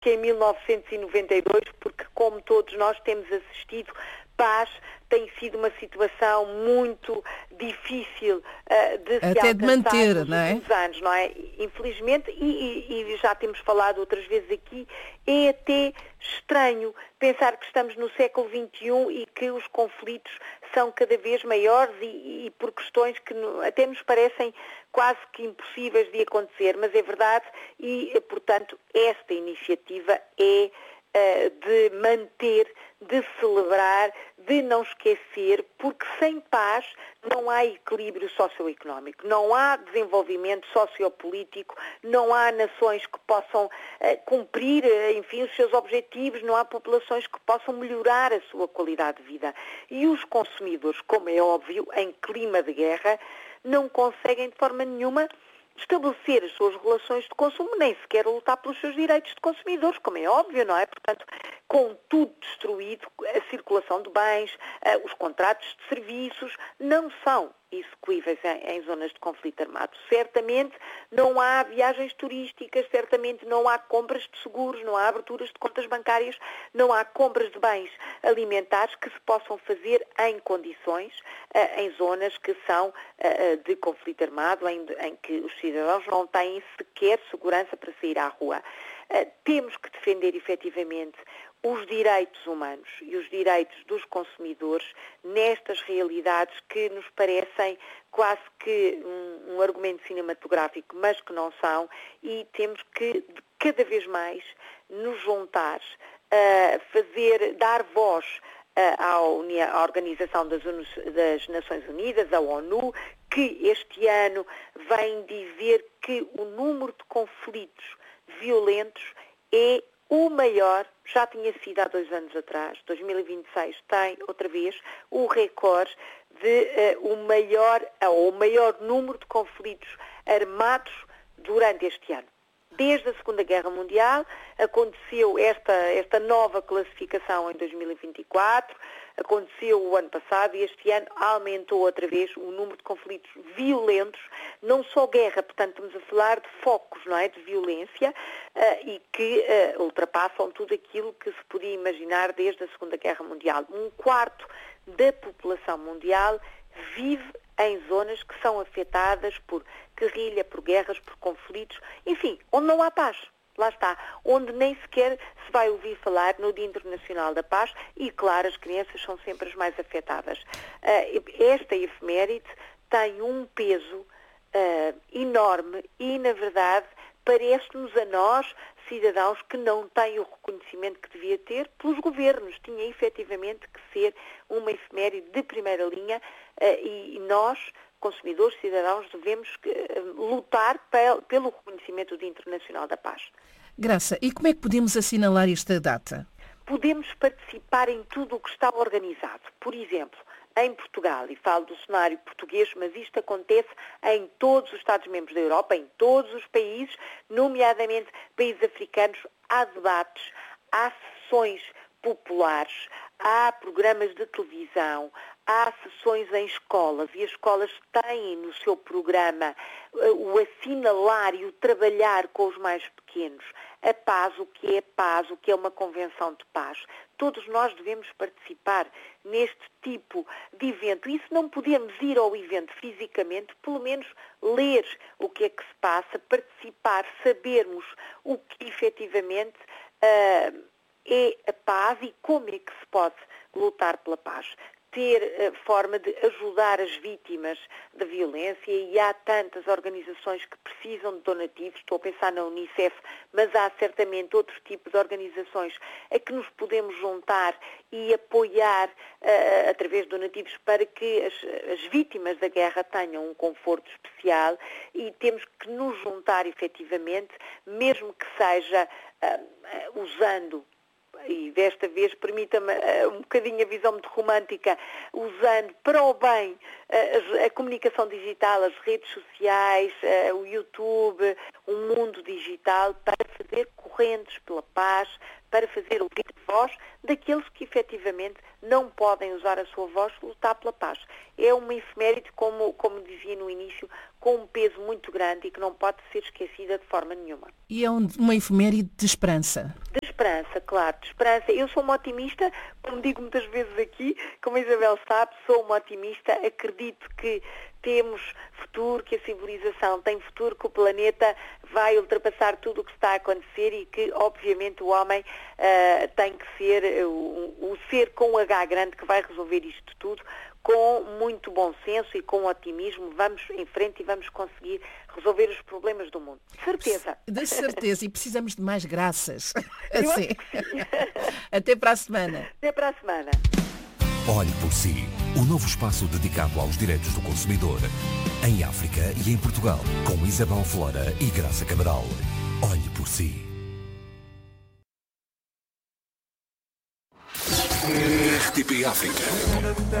que em 1992, porque como todos nós temos assistido, paz tem sido uma situação muito difícil de se até de manter, nos últimos anos, não é? Infelizmente, e já temos falado outras vezes aqui, é até estranho pensar que estamos no século XXI e que os conflitos são cada vez maiores e por questões que até nos parecem quase que impossíveis de acontecer, mas é verdade e, portanto, esta iniciativa é de manter, de celebrar, de não esquecer, porque sem paz não há equilíbrio socioeconómico, não há desenvolvimento sociopolítico, não há nações que possam cumprir, enfim, os seus objetivos, não há populações que possam melhorar a sua qualidade de vida. E os consumidores, como é óbvio, em clima de guerra, não conseguem de forma nenhuma estabelecer as suas relações de consumo, nem sequer lutar pelos seus direitos de consumidores, como é óbvio, não é? Portanto, com tudo destruído, a circulação de bens, os contratos de serviços não são execuíveis em zonas de conflito armado. Certamente não há viagens turísticas, certamente não há compras de seguros, não há aberturas de contas bancárias, não há compras de bens alimentares que se possam fazer em condições, em zonas que são de conflito armado, em que os cidadãos não têm sequer segurança para sair à rua. Temos que defender efetivamente os direitos humanos e os direitos dos consumidores nestas realidades que nos parecem quase que um argumento cinematográfico, mas que não são, e temos que cada vez mais nos juntar, dar voz à Organização das Nações Unidas, à ONU, que este ano vem dizer que o número de conflitos violentos é o maior, já tinha sido há 2 anos atrás, 2026 tem outra vez o recorde de o maior número de conflitos armados durante este ano. Desde a Segunda Guerra Mundial aconteceu esta nova classificação em 2024, aconteceu o ano passado e este ano aumentou outra vez o número de conflitos violentos, não só guerra, portanto estamos a falar de focos, não é, de violência e que ultrapassam tudo aquilo que se podia imaginar desde a Segunda Guerra Mundial. 1/4 da população mundial vive em zonas que são afetadas por guerrilha, por guerras, por conflitos, enfim, onde não há paz. Lá está, onde nem sequer se vai ouvir falar no Dia Internacional da Paz e, claro, as crianças são sempre as mais afetadas. Esta efeméride tem um peso enorme e, na verdade, parece-nos a nós, cidadãos, que não têm o reconhecimento que devia ter pelos governos. Tinha efetivamente que ser uma efeméride de primeira linha e nós, consumidores, cidadãos, devemos lutar pelo reconhecimento do Dia Internacional da Paz. Graça, e como é que podemos assinalar esta data? Podemos participar em tudo o que está organizado. Por exemplo, em Portugal, e falo do cenário português, mas isto acontece em todos os Estados-membros da Europa, em todos os países, nomeadamente países africanos, há debates, há sessões populares, há programas de televisão, há sessões em escolas e as escolas têm no seu programa o assinalar e o trabalhar com os mais pequenos a paz, o que é uma convenção de paz. Todos nós devemos participar neste tipo de evento e se não podemos ir ao evento fisicamente, pelo menos ler o que é que se passa, participar, sabermos o que efetivamente é a paz e como é que se pode lutar pela paz. Ter forma de ajudar as vítimas da violência e há tantas organizações que precisam de donativos, estou a pensar na Unicef, mas há certamente outros tipos de organizações a que nos podemos juntar e apoiar através de donativos para que as vítimas da guerra tenham um conforto especial e temos que nos juntar efetivamente, mesmo que seja usando, e desta vez permita-me um bocadinho a visão muito romântica, usando para o bem a comunicação digital, as redes sociais, o YouTube, o mundo digital, para fazer correntes pela paz, para fazer ouvir a voz daqueles que efetivamente não podem usar a sua voz, lutar pela paz. É uma efeméride, como dizia no início, com um peso muito grande e que não pode ser esquecida de forma nenhuma. E é uma efeméride de esperança. De esperança, claro, de esperança. Eu sou uma otimista, como digo muitas vezes aqui, como a Isabel sabe, sou uma otimista, acredito que temos futuro, que a civilização tem futuro, que o planeta vai ultrapassar tudo o que está a acontecer e que, obviamente, o homem tem que ser o ser com H grande que vai resolver isto tudo, com muito bom senso e com otimismo. Vamos em frente e vamos conseguir resolver os problemas do mundo. De certeza. De certeza. E precisamos de mais graças. Eu Assim. acho que sim. Até para a semana. Até para a semana. Olhe por si, o novo espaço dedicado aos direitos do consumidor, em África e em Portugal, com Isabel Flora e Graça Cabral. Olhe por si. RTP África.